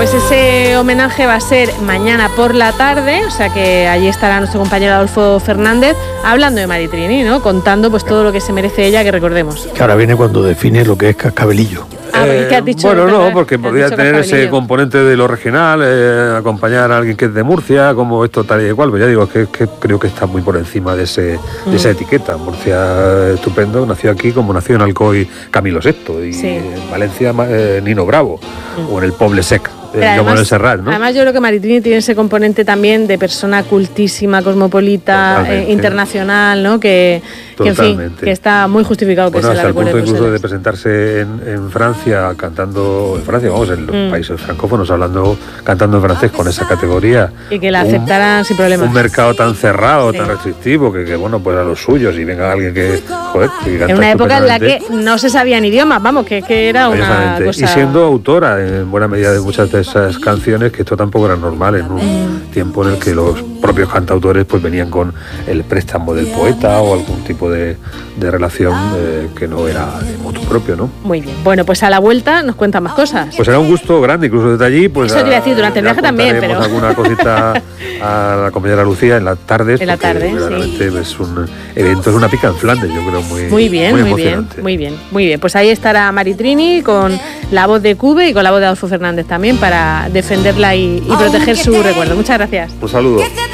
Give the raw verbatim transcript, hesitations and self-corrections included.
pues ese homenaje va a ser mañana por la tarde, o sea que allí estará nuestro compañero Adolfo Fernández hablando de Maritrini, ¿no? Contando pues todo lo que se merece ella, que recordemos. Que ahora viene cuando define lo que es cascabelillo. Ah, eh, ¿qué has dicho? Bueno, Perdón, no, porque podría tener ese componente de lo regional, eh, acompañar a alguien que es de Murcia, como esto tal y cual, pues ya digo, es que, que creo que está muy por encima de, ese, mm. de esa etiqueta. Murcia, estupendo, nació aquí como nació en Alcoy Camilo sexto, y sí. en Valencia eh, Nino Bravo, mm. o en el Poble Sec. Además, el Serrat, ¿no? además yo creo que Maritrini tiene ese componente también de persona cultísima, cosmopolita, eh, internacional, ¿no? Que, que, en fin, que está muy justificado que bueno, se la recuerde. Hasta el punto incluso de presentarse en, en Francia cantando, en Francia, vamos, en los mm. países francófonos, hablando, cantando en francés con esa categoría. Y que la aceptaran sin problemas. Un mercado tan cerrado, sí. tan restrictivo, que, que bueno, pues a los suyos, y venga alguien que, joder, que canta en una época en la que no se sabían idiomas, vamos, que, que era una cosa... Y siendo autora, en buena medida, de muchas de esas canciones, que esto tampoco era normal en un mm. tiempo en el que los propios cantautores pues venían con el préstamo del poeta o algún tipo de, de relación eh, que no era de motu propio, ¿no? Muy bien. Bueno, pues a la vuelta nos cuentan más cosas. Pues será un gusto grande, incluso desde allí. Pues eso te iba a decir, durante el viaje también, pero... alguna cosita a la compañera Lucía en las tardes. En la tarde, sí. Es un evento, es una pica en Flandes, yo creo, muy Muy bien, muy, muy bien, muy bien, muy bien. Pues ahí estará Maritrini con la voz de Cube y con la voz de Adolfo Fernández también para defenderla y, y proteger su recuerdo. Muchas gracias. Un saludo.